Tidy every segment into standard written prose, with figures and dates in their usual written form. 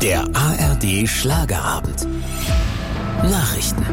Der ARD Schlagerabend. Nachrichten.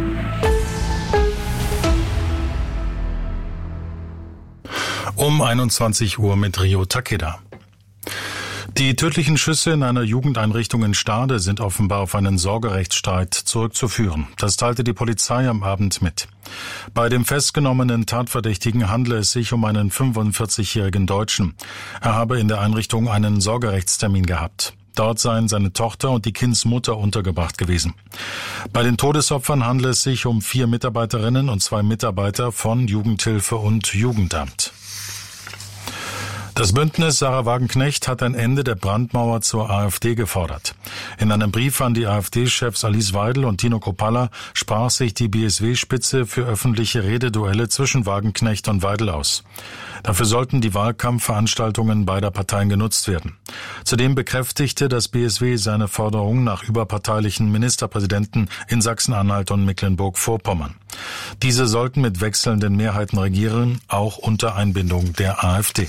Um 21 Uhr mit Rio Takeda. Die tödlichen Schüsse in einer Jugendeinrichtung in Stade sind offenbar auf einen Sorgerechtsstreit zurückzuführen. Das teilte die Polizei am Abend mit. Bei dem festgenommenen Tatverdächtigen handle es sich um einen 45-jährigen Deutschen. Er habe in der Einrichtung einen Sorgerechtstermin gehabt. Dort seien seine Tochter und die Kindsmutter untergebracht gewesen. Bei den Todesopfern handle es sich um 4 Mitarbeiterinnen und 2 Mitarbeiter von Jugendhilfe und Jugendamt. Das Bündnis Sarah Wagenknecht hat ein Ende der Brandmauer zur AfD gefordert. In einem Brief an die AfD-Chefs Alice Weidel und Tino Kropalla sprach sich die BSW-Spitze für öffentliche Rededuelle zwischen Wagenknecht und Weidel aus. Dafür sollten die Wahlkampfveranstaltungen beider Parteien genutzt werden. Zudem bekräftigte das BSW seine Forderung nach überparteilichen Ministerpräsidenten in Sachsen-Anhalt und Mecklenburg-Vorpommern. Diese sollten mit wechselnden Mehrheiten regieren, auch unter Einbindung der AfD.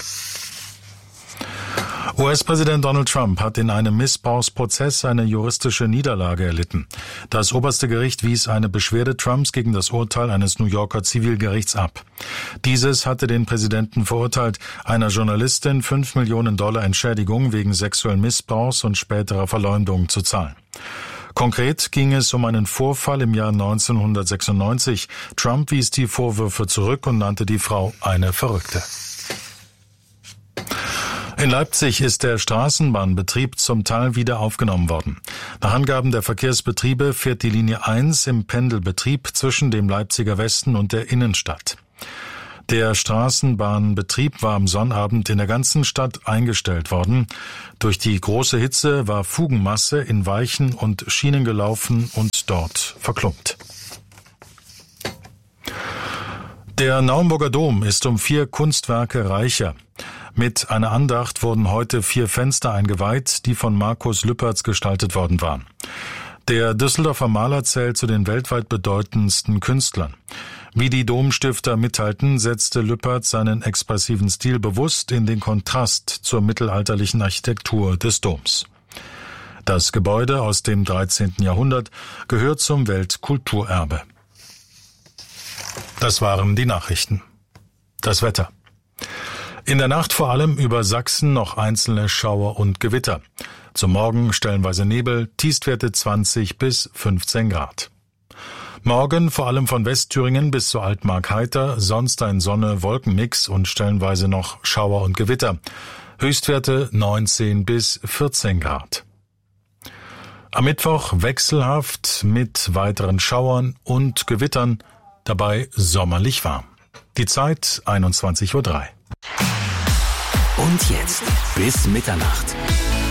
US-Präsident Donald Trump hat in einem Missbrauchsprozess eine juristische Niederlage erlitten. Das oberste Gericht wies eine Beschwerde Trumps gegen das Urteil eines New Yorker Zivilgerichts ab. Dieses hatte den Präsidenten verurteilt, einer Journalistin $5 Millionen Entschädigung wegen sexuellen Missbrauchs und späterer Verleumdung zu zahlen. Konkret ging es um einen Vorfall im Jahr 1996. Trump wies die Vorwürfe zurück und nannte die Frau eine Verrückte. In Leipzig ist der Straßenbahnbetrieb zum Teil wieder aufgenommen worden. Nach Angaben der Verkehrsbetriebe fährt die Linie 1 im Pendelbetrieb zwischen dem Leipziger Westen und der Innenstadt. Der Straßenbahnbetrieb war am Sonnabend in der ganzen Stadt eingestellt worden. Durch die große Hitze war Fugenmasse in Weichen und Schienen gelaufen und dort verklumpt. Der Naumburger Dom ist um 4 Kunstwerke reicher. Mit einer Andacht wurden heute 4 Fenster eingeweiht, die von Markus Lüpertz gestaltet worden waren. Der Düsseldorfer Maler zählt zu den weltweit bedeutendsten Künstlern. Wie die Domstifter mitteilten, setzte Lüpertz seinen expressiven Stil bewusst in den Kontrast zur mittelalterlichen Architektur des Doms. Das Gebäude aus dem 13. Jahrhundert gehört zum Weltkulturerbe. Das waren die Nachrichten. Das Wetter. In der Nacht vor allem über Sachsen noch einzelne Schauer und Gewitter. Zum Morgen stellenweise Nebel, Tiefstwerte 20 bis 15 Grad. Morgen vor allem von Westthüringen bis zur Altmark heiter, sonst ein Sonne-Wolkenmix und stellenweise noch Schauer und Gewitter. Höchstwerte 19 bis 14 Grad. Am Mittwoch wechselhaft mit weiteren Schauern und Gewittern, dabei sommerlich warm. Die Zeit 21:03 Uhr. Und jetzt bis Mitternacht.